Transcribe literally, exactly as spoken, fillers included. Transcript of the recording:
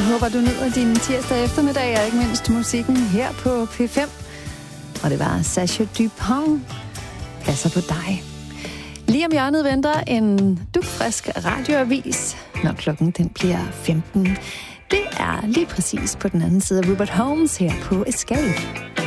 håber, du nyder din tirsdag eftermiddag, og ikke mindst musikken her på P fem. Og det var Sascha Dupont. Passer på dig. Lige om hjørnet venter en dugfrisk radioavis, når klokken den bliver femten. Det er lige præcis på den anden side af Rupert Holmes her på Escape.